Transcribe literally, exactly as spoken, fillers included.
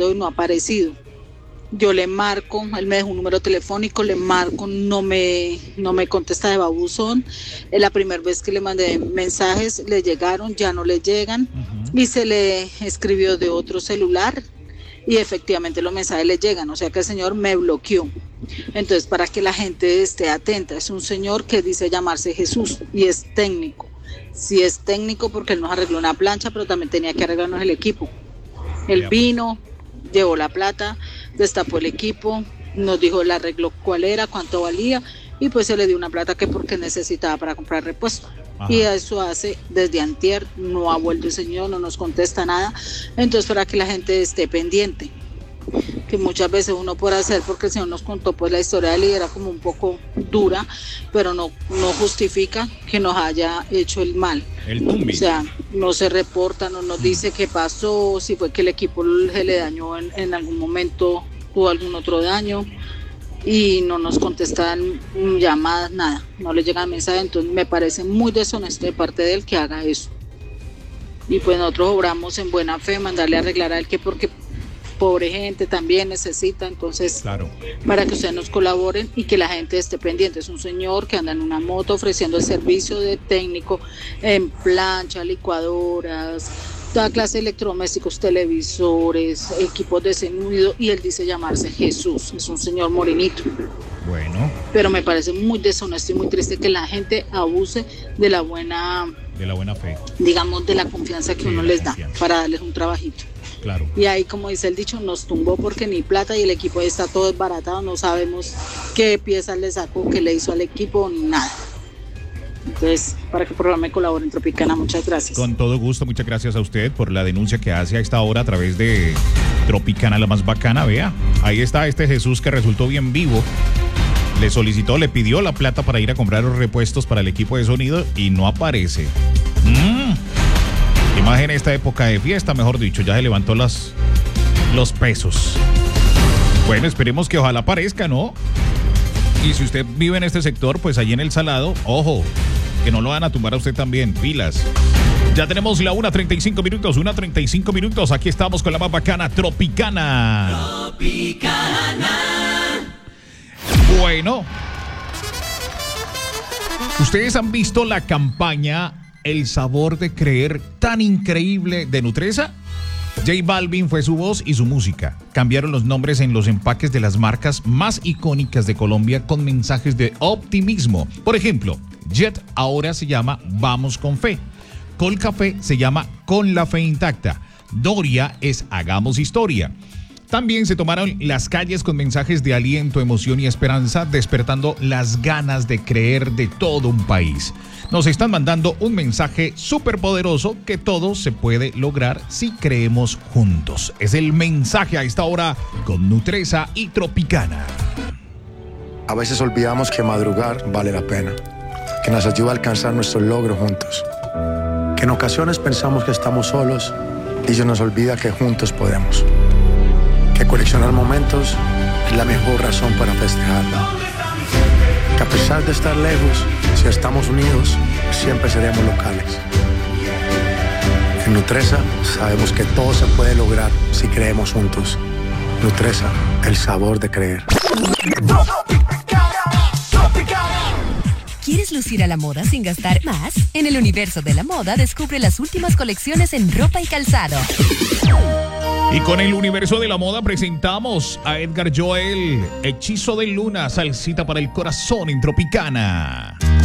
de hoy no ha aparecido. Yo le marco, él me dejó un número telefónico, le marco, no me, no me contesta de babuzón. Es la primera vez que le mandé mensajes, le llegaron, ya no le llegan. Uh-huh. Y se le escribió de otro celular y efectivamente los mensajes le llegan, o sea que el señor me bloqueó. Entonces, para que la gente esté atenta, es un señor que dice llamarse Jesús y es técnico. Sí es técnico porque él nos arregló una plancha, pero también tenía que arreglarnos el equipo. Él vino, llevó la plata, destapó el equipo, nos dijo el arreglo cuál era, cuánto valía, y pues se le dio una plata que porque necesitaba para comprar repuesto. Ajá. Y eso hace desde antier, no ha vuelto el señor, no nos contesta nada. Entonces, para que la gente esté pendiente, que muchas veces uno puede hacer, porque el señor nos contó pues la historia de él y era como un poco dura, pero no, no justifica que nos haya hecho el mal. El tumbi. O sea, no se reporta, no nos dice qué pasó, si fue que el equipo se le dañó en, en algún momento, tuvo algún otro daño, y no nos contestan llamadas, nada, no le llegan mensajes. Entonces me parece muy deshonesto de parte de él que haga eso. Y pues nosotros obramos en buena fe, mandarle a arreglar a él, que porque pobre gente también necesita. Entonces, claro, para que ustedes nos colaboren y que la gente esté pendiente. Es un señor que anda en una moto ofreciendo el servicio de técnico en plancha, licuadoras, toda clase de electrodomésticos, televisores, equipos de sonido, y él dice llamarse Jesús. Es un señor morenito. Bueno. Pero me parece muy deshonesto y muy triste que la gente abuse de la buena, de la buena fe, digamos, de la confianza que sí, uno les da para darles un trabajito. Claro. Y ahí, como dice el dicho, nos tumbó porque ni plata y el equipo está todo desbaratado, no sabemos qué piezas le sacó, qué le hizo al equipo, nada. Entonces, para que el programa me colabore en Tropicana, muchas gracias. Con todo gusto, muchas gracias a usted por la denuncia que hace a esta hora a través de Tropicana, la más bacana. Vea, ahí está este Jesús que resultó bien vivo. Le solicitó, le pidió la plata para ir a comprar los repuestos para el equipo de sonido y no aparece. Mm. Imagen esta época de fiesta, mejor dicho, ya se levantó las, los pesos. Bueno, esperemos que ojalá aparezca, ¿no? Y si usted vive en este sector, pues allí en El Salado, ojo, que no lo van a tumbar a usted también, pilas. Ya tenemos la una treinta y cinco minutos, una treinta y cinco minutos, aquí estamos con la más bacana, Tropicana. Tropicana. Bueno, ¿ustedes han visto la campaña El sabor de creer tan increíble de Nutresa? J Balvin fue su voz y su música. Cambiaron los nombres en los empaques de las marcas más icónicas de Colombia con mensajes de optimismo. Por ejemplo, Jet ahora se llama Vamos con Fe. Colcafé se llama Con la Fe Intacta. Doria es Hagamos Historia. También se tomaron las calles con mensajes de aliento, emoción y esperanza, despertando las ganas de creer de todo un país. Nos están mandando un mensaje súper poderoso que todo se puede lograr si creemos juntos. Es el mensaje a esta hora con Nutresa y Tropicana. A veces olvidamos que madrugar vale la pena, que nos ayuda a alcanzar nuestros logros juntos. Que en ocasiones pensamos que estamos solos y se nos olvida que juntos podemos. Que coleccionar momentos es la mejor razón para festejar. Que a pesar de estar lejos, si estamos unidos, siempre seremos locales. En Nutresa sabemos que todo se puede lograr si creemos juntos. Nutresa, el sabor de creer. ¿Quieres lucir a la moda sin gastar más? En el universo de la moda descubre las últimas colecciones en ropa y calzado. Y con el universo de la moda presentamos a Edgar Joel, Hechizo de Luna, salsita para el corazón en Tropicana.